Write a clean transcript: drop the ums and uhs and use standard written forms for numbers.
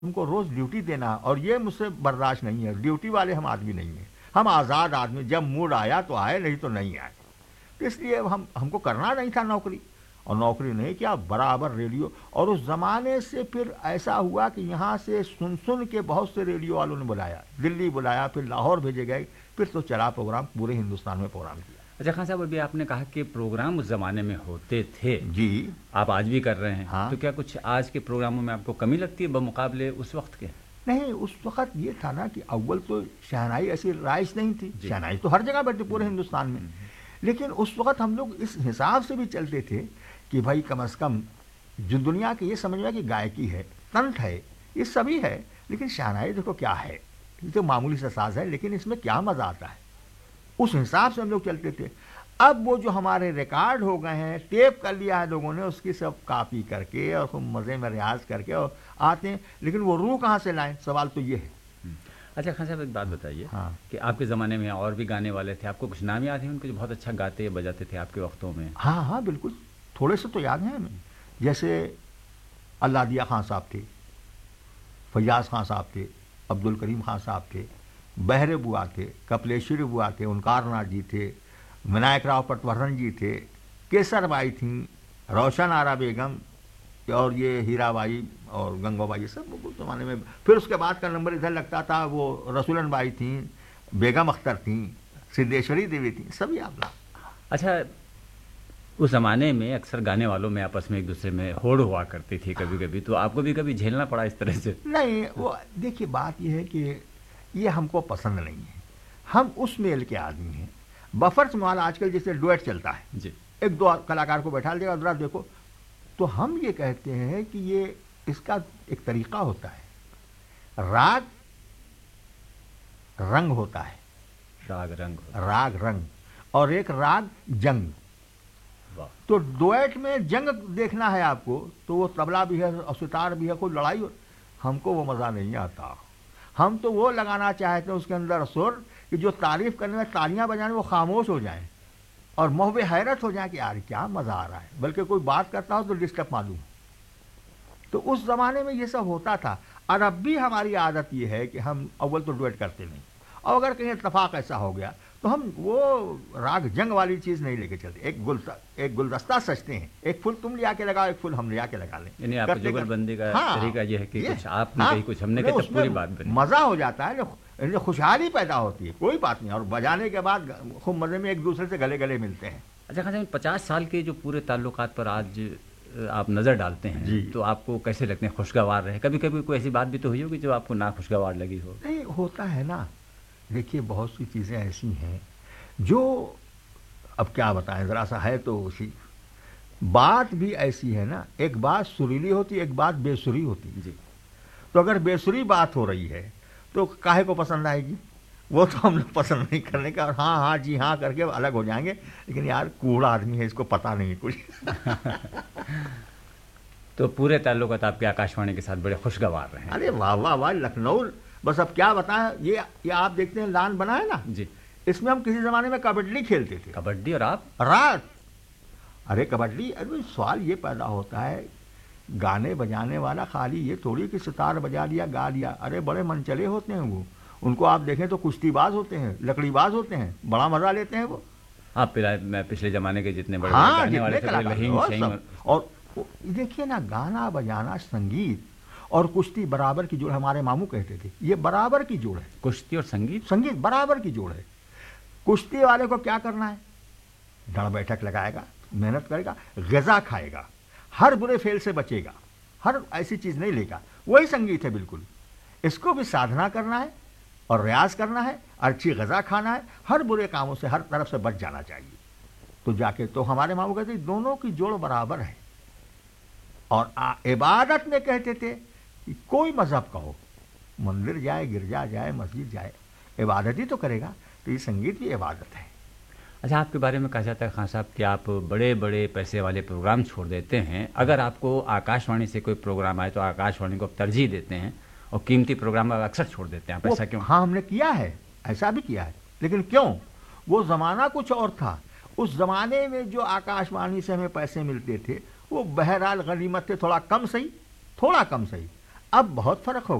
تم کو روز ڈیوٹی دینا اور یہ مجھ سے برداشت نہیں ہے. ڈیوٹی والے ہم آدمی نہیں ہیں, ہم آزاد آدمی, جب موڈ آیا تو آئے, نہیں تو نہیں آئے. تو اس لیے ہم کو کرنا نہیں تھا نوکری, اور نوکری نہیں کیا, برابر ریڈیو. اور اس زمانے سے پھر ایسا ہوا کہ یہاں سے سن کے بہت سے ریڈیو والوں نے بلایا, دلی بلایا, پھر لاہور بھیجے گئے, پھر تو چلا پروگرام, پورے ہندوستان میں پروگرام کیا. اچھا خان صاحب, ابھی آپ نے کہا کہ پروگرام اس زمانے میں ہوتے تھے, جی آپ آج بھی کر رہے ہیں, ہاں. تو کیا کچھ آج کے پروگراموں میں آپ کو کمی لگتی ہے بمقابلے اس وقت کے؟ نہیں, اس وقت یہ تھا نا کہ اول تو شہنائی ایسی رائج نہیں تھی. شہنائی تو ہر جگہ بیٹھتی پورے ہندوستان میں, لیکن اس وقت ہم لوگ اس حساب سے بھی چلتے تھے کہ بھائی کم از کم جو دنیا کی یہ سمجھ میں کہ گائکی ہے, تنت ہے, یہ سبھی ہے, لیکن شہنائی دیکھو کیا ہے, یہ تو معمولی سا ساز ہے, لیکن اس میں کیا مزہ آتا ہے, اس حساب سے ہم لوگ چلتے تھے. اب وہ جو ہمارے ریکارڈ ہو گئے ہیں, ٹیپ کر لیا ہے لوگوں نے, اس کی سب کاپی کر کے اور خوب مزے میں ریاض کر کے اور آتے ہیں, لیکن وہ روح کہاں سے لائیں, سوال تو یہ ہے. اچھا خان صاحب, ایک بات بتائیے ہاں. کہ آپ کے زمانے میں اور بھی گانے والے تھے, آپ کو کچھ نام یاد ہیں ان کے جو بہت اچھا گاتے بجاتے تھے آپ کے وقتوں میں؟ ہاں ہاں بالکل, تھوڑے سے تو یاد ہیں ہمیں. جیسے اللہ دیا خان صاحب تھے, فیاض خان صاحب تھے, عبد الکریم خان صاحب تھے, بہرے بوا تھے, کپلیشوری بوا تھے, انکار ناتھ جی تھے, ونائک راؤ پٹورن جی تھے, کیسر بائی تھیں, روشن آرا بیگم, اور یہ ہیرا بائی اور گنگو بائی, یہ سب اس زمانے میں. پھر اس کے بعد کا نمبر ادھر لگتا تھا, وہ رسولن بائی تھیں, بیگم اختر تھیں, سدھیشوری دیوی تھیں, سبھی آپ لوگ. اچھا, اس زمانے میں اکثر گانے والوں میں آپس میں ایک دوسرے میں ہوڑ ہوا کرتی تھی کبھی کبھی, تو آپ کو بھی کبھی جھیلنا پڑا اس طرح سے؟ نہیں, وہ دیکھیے بات یہ ہے کہ یہ ہم کو پسند نہیں ہے, ہم اس میل کے آدمی ہیں. بفرس مال آج کل جیسے ڈویٹ چلتا ہے, جی, ایک دو کلاکار کو بیٹھا دے گا, ذرا دیکھو, تو ہم یہ کہتے ہیں کہ یہ اس کا ایک طریقہ ہوتا ہے, راگ رنگ ہوتا ہے, راگ رنگ, اور ایک راگ جنگ. تو ڈویٹ میں جنگ دیکھنا ہے آپ کو, تو وہ طبلہ بھی ہے اور ستار بھی ہے, کوئی لڑائی ہو, ہم کو وہ مزہ نہیں آتا. ہم تو وہ لگانا چاہتے ہیں اس کے اندر سر کہ جو تعریف کرنے میں تالیاں بجانے وہ خاموش ہو جائیں اور محو حیرت ہو جائیں کہ یار کیا مزہ آ رہا ہے, بلکہ کوئی بات کرتا ہو تو ڈسٹرب معلوم. تو اس زمانے میں یہ سب ہوتا تھا. اور اب بھی ہماری عادت یہ ہے کہ ہم اول تو ڈویٹ کرتے نہیں, اور اگر کہیں اتفاق ایسا ہو گیا تو ہم وہ راگ جنگ والی چیز نہیں لے کے چلتے. ایک گلدستہ سجتے ہیں, ایک پھول تم لیا کے لگاؤ, ایک پھول ہم لیا کے لگا لیں. یعنی آپ جگل بندی کا طریقہ یہ ہے کہ کچھ آپ نے کہی کچھ ہم نے کہی, پوری بات بنی, مزہ ہو جاتا ہے, خوشحالی پیدا ہوتی ہے, کوئی بات نہیں. اور بجانے کے بعد خوب مزے میں ایک دوسرے سے گلے گلے ملتے ہیں. اچھا خان صاحب, 50 سال کے جو پورے تعلقات پر آج آپ نظر ڈالتے ہیں, جی, تو آپ کو کیسے لگتے ہیں؟ خوشگوار رہے؟ کبھی کبھی کوئی ایسی بات بھی تو ہوئی ہوگی جو آپ کو ناخوشگوار لگی ہو؟ نہیں, ہوتا ہے نا. دیکھیے بہت سی چیزیں ایسی ہیں جو اب کیا بتائیں, ذرا سا ہے تو اسی بات بھی ایسی ہے نا, ایک بات سریلی ہوتی, ایک بات بے سری ہوتی. جی, تو اگر بے سری بات ہو رہی ہے تو کاہے کو پسند آئے گی, وہ تو ہم لوگ پسند نہیں کرنے کا, اور ہاں ہاں جی ہاں کر کے الگ ہو جائیں گے, لیکن یار کوڑا آدمی ہے, اس کو پتہ نہیں کچھ. تو پورے تعلقات آپ کے آکاشوانی کے ساتھ بڑے خوشگوار رہے ہیں؟ ارے واہ واہ واہ, لکھنؤ, بس اب کیا بتائیں, یہ آپ دیکھتے ہیں لان بنا ہے نا, جی, اس میں ہم کسی زمانے میں کبڈی کھیلتے تھے. کبڈی؟ اور آپ رات, ارے کبڈی, ارے سوال یہ پیدا ہوتا ہے, گانے بجانے والا خالی یہ تھوڑی کہ ستار بجا لیا گا لیا, ارے بڑے منچلے ہوتے ہیں وہ, ان کو آپ دیکھیں تو کشتی باز ہوتے ہیں, لکڑی باز ہوتے ہیں, بڑا مزہ لیتے ہیں وہ. آپ پچھلے زمانے کے جتنے بڑے گانے والے تھے, اور دیکھیے نا, گانا بجانا سنگیت اور کشتی برابر کی جوڑ, ہمارے ماموں کہتے تھے یہ برابر کی جوڑ ہے, کشتی اور سنگیت. سنگیت برابر کی جوڑ ہے. کشتی والے کو کیا کرنا ہے, ڈڑ بیٹھک لگائے گا, محنت کرے گا, غذا کھائے گا, ہر برے فعل سے بچے گا, ہر ایسی چیز نہیں لے گا, وہی سنگیت ہے بالکل. اس کو بھی سادھنا کرنا ہے اور ریاض کرنا ہے, اچھی غذا کھانا ہے, ہر برے کاموں سے ہر طرف سے بچ جانا چاہیے. تو جا کے تو ہمارے ماموں کہتے ہیں دونوں کی جوڑ برابر ہے. اور عبادت میں کہتے تھے کہ کوئی مذہب کا ہو, مندر جائے, گرجا جائے, مسجد جائے, عبادت ہی تو کرے گا, تو یہ سنگیت بھی عبادت ہے. اچھا, آپ کے بارے میں کہا جاتا ہے خان صاحب کہ آپ بڑے بڑے پیسے والے پروگرام چھوڑ دیتے ہیں. اگر آپ کو آکاشوانی سے کوئی پروگرام آئے تو آکاشوانی کو ترجیح دیتے ہیں, اور قیمتی پروگرام اکثر چھوڑ دیتے ہیں, آپ ایسا کیوں؟ ہاں, ہم نے کیا ہے, ایسا بھی کیا ہے, لیکن کیوں, وہ زمانہ کچھ اور تھا. اس زمانے میں جو آکاشوانی سے ہمیں پیسے ملتے تھے وہ بہرحال غنیمت تھے, تھوڑا کم صحیح, تھوڑا کم صحیح. اب بہت فرق ہو